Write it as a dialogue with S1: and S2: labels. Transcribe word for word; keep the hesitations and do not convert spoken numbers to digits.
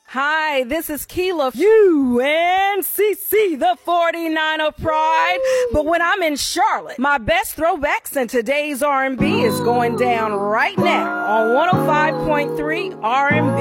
S1: Hi, this is Keela, U N C C, the forty-niner Pride. But when I'm in Charlotte, my best throwbacks and today's R and B is going down right now on one oh five point three R and B.